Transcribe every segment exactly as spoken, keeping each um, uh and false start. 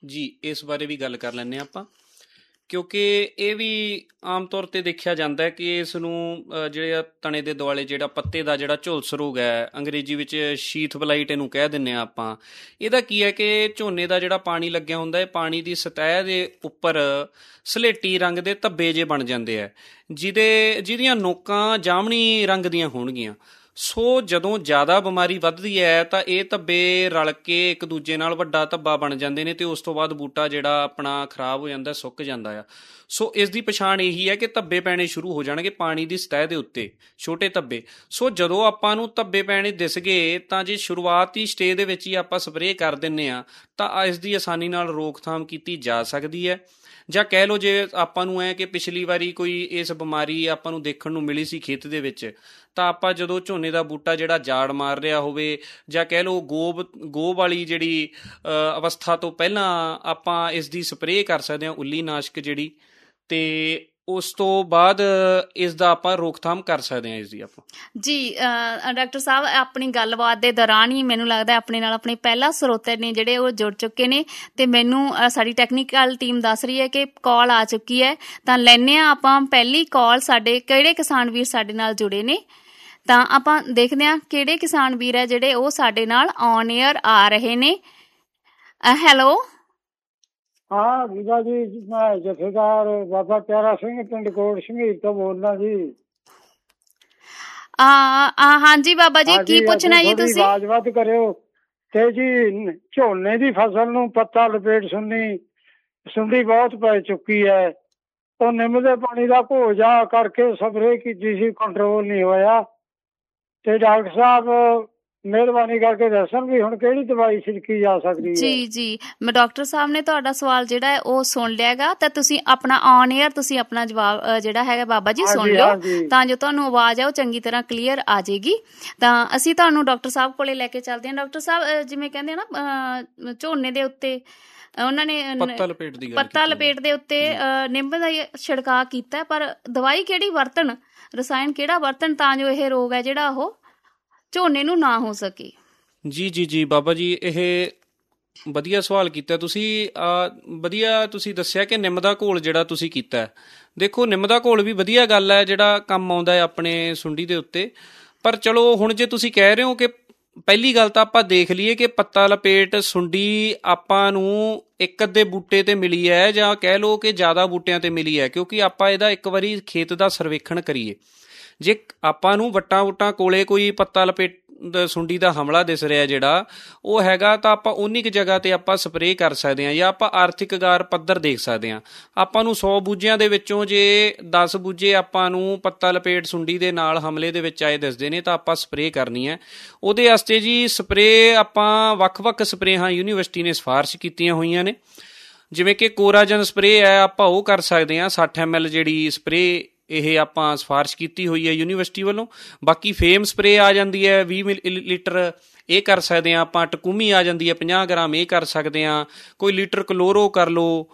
ਜੀ ਇਸ ਬਾਰੇ ਵੀ ਗੱਲ ਕਰ ਲੈਂਦੇ ਹਾਂ ਆਪਾਂ, ਕਿਉਂਕਿ ਇਹ ਵੀ ਆਮ ਤੌਰ 'ਤੇ ਦੇਖਿਆ ਜਾਂਦਾ ਹੈ ਕਿ ਇਸ ਨੂੰ ਅ, ਜਿਹੜੇ ਆ ਤਣੇ ਦੇ ਦੁਆਲੇ ਜਿਹੜਾ ਪੱਤੇ ਦਾ ਜਿਹੜਾ ਝੁਲਸ ਰੋਗ ਹੈ, ਅੰਗਰੇਜ਼ੀ ਵਿੱਚ ਸ਼ੀਥ ਬਲਾਈਟ ਇਹਨੂੰ ਕਹਿ ਦਿੰਦੇ ਹਾਂ ਆਪਾਂ। ਇਹਦਾ ਕੀ ਹੈ ਕਿ ਝੋਨੇ ਦਾ ਜਿਹੜਾ ਪਾਣੀ ਲੱਗਿਆ ਹੁੰਦਾ ਹੈ, ਪਾਣੀ ਦੀ ਸਤਹ ਦੇ ਉੱਪਰ ਸਲੇਟੀ ਰੰਗ ਦੇ ਧੱਬੇ ਜੇ ਬਣ ਜਾਂਦੇ ਆ, ਜਿਹਦੇ ਜਿਹਦੀਆਂ ਨੋਕਾਂ ਜਾਮਣੀ ਰੰਗ ਦੀਆਂ ਹੋਣਗੀਆਂ। ਸੋ ਜਦੋਂ ਜ਼ਿਆਦਾ ਬਿਮਾਰੀ ਵੱਧਦੀ ਹੈ ਤਾਂ ਇਹ ਧੱਬੇ ਰਲ ਕੇ ਇੱਕ ਦੂਜੇ ਨਾਲ ਵੱਡਾ ਧੱਬਾ ਬਣ ਜਾਂਦੇ ਨੇ, ਅਤੇ ਉਸ ਤੋਂ ਬਾਅਦ ਬੂਟਾ ਜਿਹੜਾ ਆਪਣਾ ਖਰਾਬ ਹੋ ਜਾਂਦਾ, ਸੁੱਕ ਜਾਂਦਾ ਆ। ਸੋ ਇਸ ਦੀ ਪਛਾਣ ਇਹੀ ਹੈ ਕਿ ਧੱਬੇ ਪੈਣੇ ਸ਼ੁਰੂ ਹੋ ਜਾਣਗੇ ਪਾਣੀ ਦੀ ਸਤਹ ਦੇ ਉੱਤੇ, ਛੋਟੇ ਧੱਬੇ। ਸੋ ਜਦੋਂ ਆਪਾਂ ਨੂੰ ਧੱਬੇ ਪੈਣੇ ਦਿਸ ਗਏ ਤਾਂ ਜੇ ਸ਼ੁਰੂਆਤੀ ਸਟੇਜ ਦੇ ਵਿੱਚ ਹੀ ਆਪਾਂ ਸਪਰੇਅ ਕਰ ਦਿੰਦੇ ਹਾਂ ਤਾਂ ਇਸ ਦੀ ਆਸਾਨੀ ਨਾਲ ਰੋਕਥਾਮ ਕੀਤੀ ਜਾ ਸਕਦੀ ਹੈ। ਜਾਂ ਕਹਿ ਲਓ ਜੇ ਆਪਾਂ ਨੂੰ ਹੈ ਕਿ ਪਿਛਲੀ ਵਾਰੀ ਕੋਈ ਇਸ ਬਿਮਾਰੀ ਆਪਾਂ ਨੂੰ ਦੇਖਣ ਨੂੰ ਮਿਲੀ ਸੀ ਖੇਤ ਦੇ ਵਿੱਚ, ਤਾਂ ਆਪਾਂ ਜਦੋਂ ਝੋਨੇ ਦਾ ਬੂਟਾ ਜਿਹੜਾ ਜਾੜ ਮਾਰ ਰਿਹਾ ਹੋਵੇ, ਜਾਂ ਕਹਿ ਲਓ ਗੋਬ ਗੋਹ ਵਾਲੀ ਜਿਹੜੀ ਅਵਸਥਾ ਤੋਂ ਪਹਿਲਾਂ ਆਪਾਂ ਇਸ ਦੀ ਸਪਰੇਅ ਕਰ ਸਕਦੇ ਹਾਂ, ਉੱਲੀ ਨਾਸ਼ਕ ਜਿਹੜੀ, ਅਤੇ ਉਸ ਤੋਂ ਬਾਅਦ ਇਸ ਦਾ ਆਪਾਂ ਰੋਕਥਾਮ ਕਰ ਸਕਦੇ ਹਾਂ ਇਸ ਦੀ ਆਪਾਂ। ਜੀ ਡਾਕਟਰ ਸਾਹਿਬ, ਆਪਣੀ ਗੱਲਬਾਤ ਦੇ ਦੌਰਾਨ ਹੀ ਮੈਨੂੰ ਲੱਗਦਾ ਆਪਣੇ ਨਾਲ ਆਪਣੇ ਪਹਿਲਾ ਸਰੋਤੇ ਨੇ ਜਿਹੜੇ ਉਹ ਜੁੜ ਚੁੱਕੇ ਨੇ, ਅਤੇ ਮੈਨੂੰ ਸਾਡੀ ਟੈਕਨੀਕਲ ਟੀਮ ਦੱਸ ਰਹੀ ਹੈ ਕਿ ਕਾਲ ਆ ਚੁੱਕੀ ਹੈ। ਤਾਂ ਲੈਂਦੇ ਹਾਂ ਆਪਾਂ ਪਹਿਲੀ ਕਾਲ। ਸਾਡੇ ਕਿਹੜੇ ਕਿਸਾਨ ਵੀਰ ਸਾਡੇ ਨਾਲ ਜੁੜੇ ਨੇ, ਤਾਂ ਆਪਾਂ ਦੇਖਦੇ ਹਾਂ ਕਿਹੜੇ ਕਿਸਾਨ ਵੀਰ ਹੈ ਜਿਹੜੇ ਉਹ ਸਾਡੇ ਨਾਲ ਔਨ ਏਅਰ ਆ ਰਹੇ ਨੇ। ਹੈਲੋ। ਹਾਂ ਵੀਰਾ ਜੀ, ਮੈਂ ਜਥੇਦਾਰ ਬਾਬਾ ਪਿਆਰਾ ਸਿੰਘ ਪਿੰਡ ਕੋਟ ਸ਼ਮੀਰ ਤੋਂ ਬੋਲਦਾ ਜੀ। ਹਾਂਜੀ ਬਾਬਾ ਜੀ, ਕੀ ਪੁੱਛਣਾ ਜੀ ਤੁਸੀਂ? ਆਵਾਜ਼ ਵੱਧ ਕਰਿਓ। ਤੇ ਜੀ ਝੋਨੇ ਦੀ ਫਸਲ ਨੂੰ ਪੱਤਾ ਲਪੇਟ ਸੁੰਡੀ ਸੁੰਡੀ ਬਹੁਤ ਪੈ ਚੁੱਕੀ ਹੈ। ਉਹ ਨਿੰਮ ਦੇ ਪਾਣੀ ਦਾ ਭੋਜਾ ਕਰਕੇ ਸਪਰੇਅ ਕੀਤੀ ਸੀ, ਕੰਟਰੋਲ ਨਹੀਂ ਹੋਇਆ। ਤੇ ਡਾਕਟਰ ਸਾਹਿਬ ਮਿਹਰਬਾਨੀ ਕਰਕੇ ਦੱਸਣ ਵੀ ਹੁਣ ਕਿਹੜੀ ਦਵਾਈ ਛਿੜਕੀ ਜਾ ਸਕਦੀ ਹੈ? ਜੀ ਜੀ, ਮੈਂ ਡਾਕਟਰ ਸਾਹਿਬ ਨੇ ਤੁਹਾਡਾ ਸਵਾਲ ਜਿਹੜਾ ਹੈ ਉਹ ਸੁਣ ਲਿਆ ਹੈਗਾ, ਤਾਂ ਤੁਸੀਂ ਆਪਣਾ ਔਨ ਏਅਰ ਤੁਸੀਂ ਆਪਣਾ ਜਵਾਬ ਜਿਹੜਾ ਹੈਗਾ ਬਾਬਾ ਜੀ ਸੁਣ ਲਿਓ, ਤਾਂ ਜੋ ਤੁਹਾਨੂੰ ਆਵਾਜ਼ ਹੈ ਉਹ ਚੰਗੀ ਤਰ੍ਹਾਂ ਕਲੀਅਰ ਆ ਜਾਏਗੀ। ਤਾਂ ਅਸੀਂ ਤੁਹਾਨੂੰ ਡਾਕਟਰ ਸਾਹਿਬ ਕੋਲੇ ਲੈ ਕੇ ਚੱਲਦੇ ਹਾਂ। ਡਾਕਟਰ ਸਾਹਿਬ, ਜਿਵੇਂ ਕਹਿੰਦੇ ਆ ਨਾ ਝੋਨੇ ਦੇ ਉੱਤੇ ਉਹਨਾਂ ਨੇ ਪੱਤਾ ਲਪੇਟ ਦੀ ਪੱਤਾ ਲਪੇਟ ਦੇ ਉੱਤੇ ਨਿੰਮ ਦਾ ਛਿੜਕਾਅ ਕੀਤਾ, ਪਰ ਦਵਾਈ ਕਿਹੜੀ ਵਰਤਣ, ਰਸਾਇਣ ਕਿਹੜਾ ਵਰਤਣ ਤਾਂ ਜੋ ਇਹ ਰੋਗ ਹੈ ਜਿਹੜਾ ਉਹ ਝੋਨੇ ਨੂੰ ਨਾ ਹੋ ਸਕੇ? ਜੀ ਜੀ ਜੀ ਬਾਬਾ ਜੀ, ਇਹ ਵਧੀਆ ਸਵਾਲ ਕੀਤਾ ਤੁਸੀਂ। ਵਧੀਆ ਤੁਸੀਂ ਦੱਸਿਆ ਕਿ ਨਿੰਮ ਦਾ ਘੋਲ ਜਿਹੜਾ ਤੁਸੀਂ ਕੀਤਾ। ਦੇਖੋ, ਨਿੰਮ ਦਾ ਘੋਲ ਵੀ ਵਧੀਆ ਗੱਲ ਹੈ, ਜਿਹੜਾ ਕੰਮ ਆਉਂਦਾ ਹੈ ਆਪਣੇ ਸੁੰਡੀ ਦੇ ਉੱਤੇ। ਪਰ ਚਲੋ ਹੁਣ ਜੇ ਤੁਸੀਂ ਕਹਿ ਰਹੇ ਹੋ ਕਿ ਪਹਿਲੀ ਗੱਲ ਤਾਂ ਆਪਾਂ ਦੇਖ ਲਈਏ ਕਿ ਪੱਤਾ ਲਪੇਟ ਸੁੰਡੀ ਆਪਾਂ ਨੂੰ ਇੱਕ ਅੱਧੇ ਬੂਟੇ 'ਤੇ ਮਿਲੀ ਹੈ ਜਾਂ ਕਹਿ ਲਓ ਕਿ ਜ਼ਿਆਦਾ ਬੂਟਿਆਂ 'ਤੇ ਮਿਲੀ ਹੈ, ਕਿਉਂਕਿ ਆਪਾਂ ਇਹਦਾ ਇੱਕ ਵਾਰੀ ਖੇਤ ਦਾ ਸਰਵੇਖਣ ਕਰੀਏ। ਜੇ ਆਪਾਂ ਨੂੰ ਵੱਟਾਂ ਵੁੱਟਾਂ ਕੋਲੇ ਕੋਈ ਪੱਤਾ ਲਪੇਟ ਸੁੰਡੀ ਦਾ ਹਮਲਾ ਦਿਸ ਰਿਹਾ ਜਿਹੜਾ ਉਹ ਹੈਗਾ, ਤਾਂ ਆਪਾਂ ਉਨੀ ਕੁ ਜਗ੍ਹਾ 'ਤੇ ਆਪਾਂ ਸਪਰੇਅ ਕਰ ਸਕਦੇ ਹਾਂ, ਜਾਂ ਆਪਾਂ ਆਰਥਿਕ ਗਾਰ ਪੱਧਰ ਦੇਖ ਸਕਦੇ ਹਾਂ। ਆਪਾਂ ਨੂੰ ਸੌ ਬੂਝਿਆਂ ਦੇ ਵਿੱਚੋਂ ਜੇ ਦਸ ਬੂਝੇ ਆਪਾਂ ਨੂੰ ਪੱਤਾ ਲਪੇਟ ਸੁੰਡੀ ਦੇ ਨਾਲ ਹਮਲੇ ਦੇ ਵਿੱਚ ਆਏ ਦਿਸਦੇ ਨੇ, ਤਾਂ ਆਪਾਂ ਸਪਰੇਅ ਕਰਨੀ ਹੈ। ਉਹਦੇ ਵਾਸਤੇ ਜੀ ਸਪਰੇਅ ਆਪਾਂ ਵੱਖ-ਵੱਖ ਸਪਰੇਹਾਂ ਯੂਨੀਵਰਸਿਟੀ ਨੇ ਸਿਫਾਰਿਸ਼ ਕੀਤੀਆਂ ਹੋਈਆਂ ਨੇ, ਜਿਵੇਂ ਕਿ ਕੋਰਾਜਨ ਸਪਰੇਅ ਹੈ, ਆਪਾਂ ਉਹ ਕਰ ਸਕਦੇ ਹਾਂ। ਸੱਠ ਐਮ ਐਲ ਜਿਹੜੀ ਸਪਰੇਅ ਇਹ ਆਪਾਂ ਸਿਫਾਰਿਸ਼ ਕੀਤੀ ਹੋਈ ਹੈ ਯੂਨੀਵਰਸਿਟੀ ਵੱਲੋਂ। ਬਾਕੀ ਫੇਮ ਸਪਰੇਅ ਆ ਜਾਂਦੀ ਹੈ ਵੀਹ ਲੀਟਰ, ਇਹ ਕਰ ਸਕਦੇ ਹਾਂ ਆਪਾਂ। ਟਕੂਮੀ ਆ ਜਾਂਦੀ ਹੈ ਪੰਜਾਹ ਗ੍ਰਾਮ, ਇਹ ਕਰ ਸਕਦੇ ਹਾਂ। ਕੋਈ ਲੀਟਰ ਕਲੋਰੋ ਕਰ ਲਓ।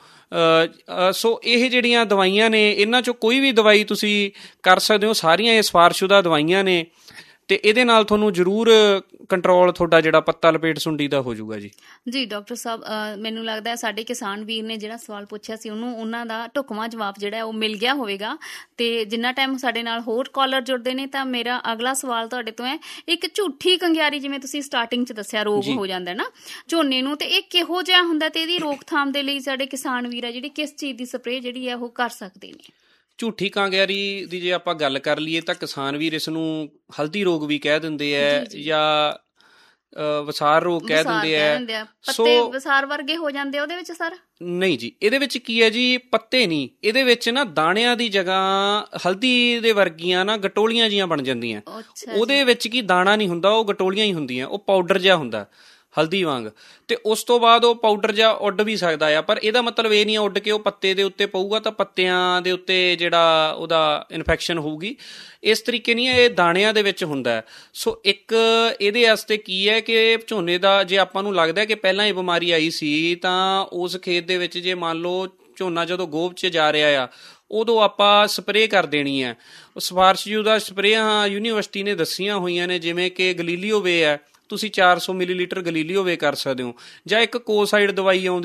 ਸੋ ਇਹ ਜਿਹੜੀਆਂ ਦਵਾਈਆਂ ਨੇ, ਇਹਨਾਂ 'ਚੋਂ ਕੋਈ ਵੀ ਦਵਾਈ ਤੁਸੀਂ ਕਰ ਸਕਦੇ ਹੋ, ਸਾਰੀਆਂ ਇਹ ਸਿਫਾਰਿਸ਼ਸ਼ੁਦਾ ਦਵਾਈਆਂ ਨੇ, ਅਤੇ ਇਹਦੇ ਨਾਲ ਤੁਹਾਨੂੰ ਜ਼ਰੂਰ ਕੰਟਰੋਲ ਤੁਹਾਡਾ ਜਿਹੜਾ ਪੱਤਾ ਲਪੇਟ ਸੁੰਡੀ ਦਾ ਹੋ ਜਾਊਗਾ ਜੀ। ਜੀ ਡਾਕਟਰ ਸਾਹਿਬ, ਮੈਨੂੰ ਲੱਗਦਾ ਸਾਡੇ ਕਿਸਾਨ ਵੀਰ ਨੇ ਜਿਹੜਾ ਸਵਾਲ ਪੁੱਛਿਆ ਸੀ ਉਹਨੂੰ ਉਹਨਾਂ ਦਾ ਢੁਕਵਾਂ ਜਵਾਬ ਜਿਹੜਾ ਉਹ ਮਿਲ ਗਿਆ ਹੋਵੇਗਾ। ਅਤੇ ਜਿੰਨਾ ਟਾਈਮ ਸਾਡੇ ਨਾਲ ਹੋਰ ਕਾਲਰ ਜੁੜਦੇ ਨੇ, ਤਾਂ ਮੇਰਾ ਅਗਲਾ ਸਵਾਲ ਤੁਹਾਡੇ ਤੋਂ ਹੈ, ਇੱਕ ਝੂਠੀ ਕੰਗਿਆਰੀ ਜਿਵੇਂ ਤੁਸੀਂ ਸਟਾਰਟਿੰਗ 'ਚ ਦੱਸਿਆ ਰੋਗ ਹੋ ਜਾਂਦਾ ਨਾ ਝੋਨੇ ਨੂੰ, ਅਤੇ ਇਹ ਕਿਹੋ ਜਿਹਾ ਹੁੰਦਾ, ਅਤੇ ਇਹਦੀ ਰੋਕਥਾਮ ਦੇ ਲਈ ਸਾਡੇ ਕਿਸਾਨ ਵੀਰ ਆ ਜਿਹੜੇ ਕਿਸ ਚੀਜ਼ ਦੀ ਸਪਰੇਅ ਜਿਹੜੀ ਹੈ ਉਹ ਕਰ ਸਕਦੇ ਨੇ? ਝੂਠੀ ਕਾਂਗਿਆਰੀ ਦੀ ਜੇ ਆਪਾਂ ਗੱਲ ਕਰ ਲਈਏ ਤਾਂ ਕਿਸਾਨ ਵੀਰ ਇਸ ਨੂੰ ਹਲਦੀ ਰੋਗ ਵੀ ਕਹਿ ਦਿੰਦੇ ਹੈ, ਜਾਂ ਵਸਾਰ ਰੋਗ ਕਹਿ ਦਿੰਦੇ ਹੈ। ਸੋ ਵਸਾਰ ਵਰਗੇ ਹੋ ਜਾਂਦੇ ਉਹਦੇ ਵਿੱਚ ਸਰ? ਨਹੀਂ ਜੀ, ਇਹਦੇ ਵਿੱਚ ਕੀ ਹੈ ਜੀ, ਪੱਤੇ ਨਹੀਂ, ਇਹਦੇ ਵਿੱਚ ਨਾ ਦਾਣਿਆਂ ਦੀ ਜਗ੍ਹਾ ਹਲਦੀ ਦੇ ਵਰਗੀਆਂ ਨਾ ਗਟੋਲੀਆਂ ਜੀਆਂ ਬਣ ਜਾਂਦੀਆਂ। ਉਹਦੇ ਵਿੱਚ ਕੀ ਦਾਣਾ ਨਹੀਂ ਹੁੰਦਾ, ਉਹ ਗਟੋਲੀਆਂ ਹੀ ਹੁੰਦੀਆਂ, ਉਹ ਪਾਊਡਰ ਜਿਹਾ ਹੁੰਦਾ ਹਲਦੀ ਵਾਂਗ। ਅਤੇ ਉਸ ਤੋਂ ਬਾਅਦ ਉਹ ਪਾਊਡਰ ਜਿਹਾ ਉੱਡ ਵੀ ਸਕਦਾ ਆ, ਪਰ ਇਹਦਾ ਮਤਲਬ ਇਹ ਨਹੀਂ ਉੱਡ ਕੇ ਉਹ ਪੱਤੇ ਦੇ ਉੱਤੇ ਪਊਗਾ ਤਾਂ ਪੱਤਿਆਂ ਦੇ ਉੱਤੇ ਜਿਹੜਾ ਉਹਦਾ ਇਨਫੈਕਸ਼ਨ ਹੋਊਗੀ। ਇਸ ਤਰੀਕੇ ਨਹੀਂ, ਇਹ ਦਾਣਿਆਂ ਦੇ ਵਿੱਚ ਹੁੰਦਾ। ਸੋ ਇੱਕ ਇਹਦੇ ਵਾਸਤੇ ਕੀ ਹੈ ਕਿ ਝੋਨੇ ਦਾ ਜੇ ਆਪਾਂ ਨੂੰ ਲੱਗਦਾ ਕਿ ਪਹਿਲਾਂ ਇਹ ਬਿਮਾਰੀ ਆਈ ਸੀ, ਤਾਂ ਉਸ ਖੇਤ ਦੇ ਵਿੱਚ ਜੇ ਮੰਨ ਲਓ ਝੋਨਾ ਜਦੋਂ ਗੋਭ 'ਚ ਜਾ ਰਿਹਾ ਆ, ਉਦੋਂ ਆਪਾਂ ਸਪਰੇਅ ਕਰ ਦੇਣੀ ਹੈ। ਸਿਫਾਰਿਸ਼ਯੁਦਾ ਸਪਰੇਆਂ ਯੂਨੀਵਰਸਿਟੀ ਨੇ ਦੱਸੀਆਂ ਹੋਈਆਂ ਨੇ, ਜਿਵੇਂ ਕਿ ਗਲੀਲੀਓ ਵੇ ਹੈ, ਤੁਸੀਂ ਚਾਰ ਸੌ ਮਿਲੀ ਲੀਟਰ ਗਲੀਲੀਓ ਵੇ ਕਰ ਸਕਦੇ ਹੋ, ਜਾਂ ਇੱਕ ਕੋਸਾਈਡ ਦਵਾਈ ਆਉਂਦੀ